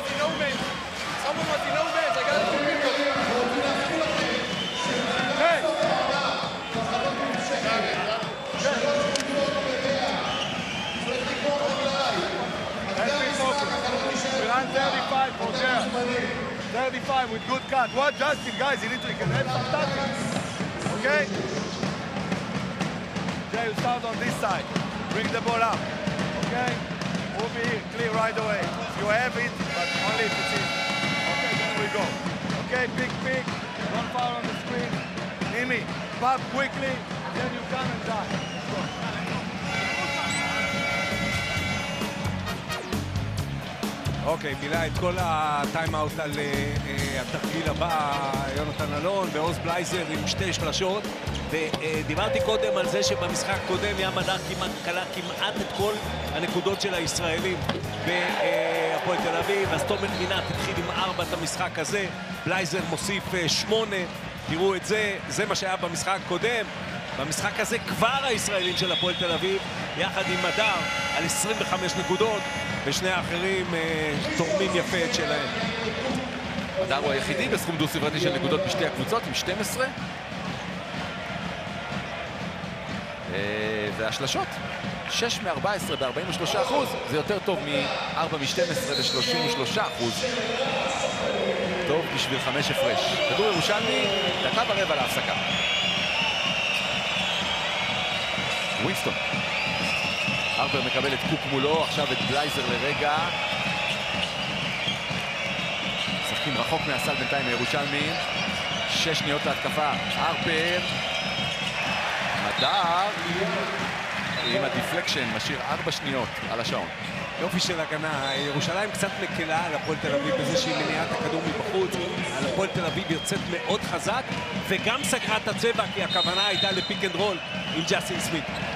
was in no man. Someone was in no man. I got two people. Hey! Let's be focused. We ran 35 for there. 35 with good cut. What, Justin? Guys, you need to get fantastic. Okay? Jay, you start on this side. Bring the ball up. Okay? Move here, clear right away. You have it, but only if it's easy. Okay, there we go. Okay, pick. Don't foul on the screen. Nimi, pop quickly, then you come and die. Let's go. אוקיי, מילה את כל הטיימאוט על התרגיל הבא, יונתן אלון ועוז בלייזר עם 2 שלשות, ודיברתי קודם על זה שבמשחק קודם ים הדר כלה כמעט את כל הנקודות של הישראלים בהפועל תל אביב, אז תומר גינת התחיל עם 4 את המשחק הזה, בלייזר מוסיף 8, תראו את זה, זה מה שהיה במשחק קודם. במשחק הזה כבר הישראלים של הפועל תל אביב יחד עם הדר על 25 נקודות, ושני האחרים תורמים יפה את שלהם. הדר הוא היחידי בסכום דו-ספרתי של נקודות בשתי הקבוצות עם 12. והשלשות 6 מ-14 ב-43%, זה יותר טוב מ-4 מ-12 ב-33%. טוב בשביל 5 הפרש. כדור ירושלמי, 1:15 להפסקה. ווינסטון. הרפר מקבל את קוק מולו, עכשיו את בלייזר לרגע. משחקים רחוק מהסל בינתיים מירושלמי. 6 שניות להתקפה. הרפר. הדר. עם הדיפלקשן משאיר 4 שניות על השעון. יופי של הגנה, ירושלים קצת מקלה על הפועל תל אביב בזה שהיא מניעה את הכדור מבחוץ, על הפועל תל אביב יוצאת מאוד חזק וגם סגרה את הצבע כי הכוונה הייתה לפיק אנד רול עם ג'סטין סמית.